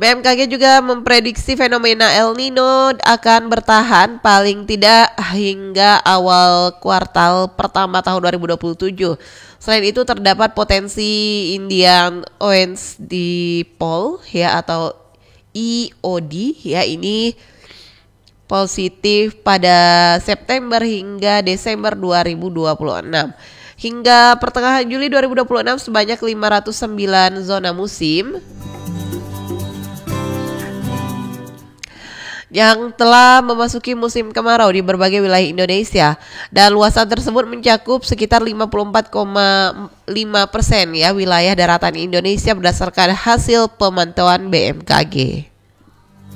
BMKG juga memprediksi fenomena El Nino akan bertahan paling tidak hingga awal kuartal pertama tahun 2027. Selain itu terdapat potensi Indian Ocean Dipole ya atau IOD ya, ini positif pada September hingga Desember 2026. Hingga pertengahan Juli 2026 sebanyak 509 zona musim yang telah memasuki musim kemarau di berbagai wilayah Indonesia, dan luasan tersebut mencakup sekitar 54,5% ya wilayah daratan Indonesia berdasarkan hasil pemantauan BMKG.